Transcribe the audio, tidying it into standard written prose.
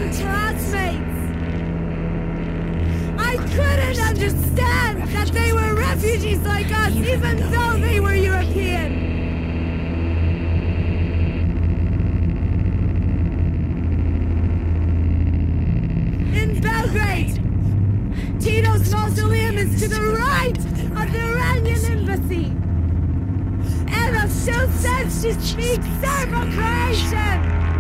old classmates. I couldn't understand that they were refugees like us, even though they were European. In Belgrade, Tito's mausoleum is to the right of the Iranian embassy. Eva still says she speaks Serbo-Croatian.